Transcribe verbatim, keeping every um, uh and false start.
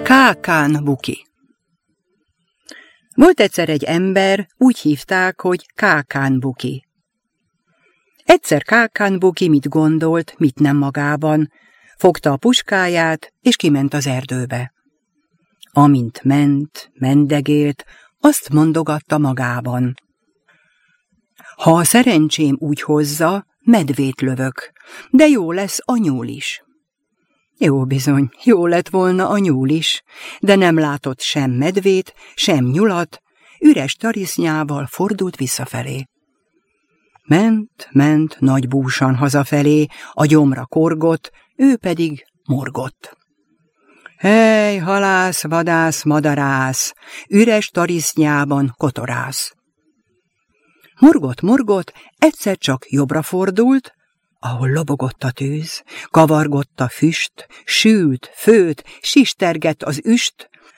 Kákán Buki. Volt egyszer egy ember, úgy hívták, hogy Kákán Buki. Egyszer Kákán Buki mit gondolt, mit nem magában, fogta a puskáját, és kiment az erdőbe. Amint ment, mendegélt, azt mondogatta magában: ha a szerencsém úgy hozza, medvét lövök, de jó lesz a nyúl is. Jó bizony, jó lett volna a nyúl is, de nem látott sem medvét, sem nyulat, üres tarisznyával fordult visszafelé. Ment, ment nagy búsan hazafelé, a gyomra korgott, ő pedig morgott. Hely, halász, vadász, madarász, üres tarisznyában kotorász. Morgott, morgott, egyszer csak jobbra fordult, ahol lobogott a tűz, kavargott a füst, sült, főt, sistergett az üst,